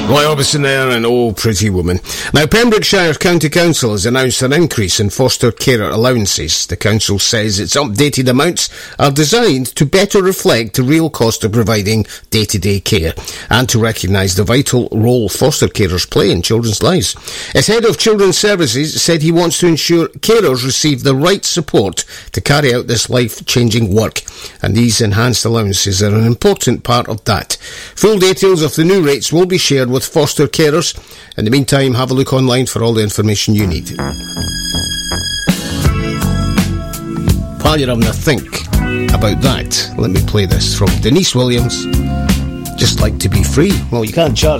Roy Orbison there and Oh Pretty Woman. Now, Pembrokeshire County Council has announced an increase in foster carer allowances. The council says its updated amounts are designed to better reflect the real cost of providing day-to-day care and to recognise the vital role foster carers play in children's lives. Its head of Children's Services said he wants to ensure carers receive the right support to carry out this life-changing work, and these enhanced allowances are an important part of that. Full details of the new rates will be shared with foster carers. In the meantime, have a look online for all the information you need. While you're having a think about that, let me play this from Denise Williams. Just like to be free. Well, you can't charge